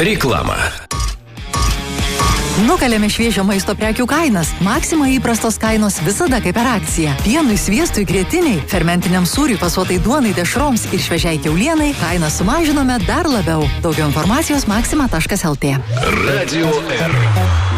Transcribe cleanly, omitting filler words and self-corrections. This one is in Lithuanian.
Reklama. Nukalėme šviežio maisto prekių kainas. Maxima įprastos kainos visada kaip per akciją. Pienui, sviestui, grietiniai, fermentiniam sūriui, fasuotai duonai, dešroms ir šviežiai kiaulienai kainą sumažinome dar labiau. Daugiau informacijos maxima.lt. Radio R.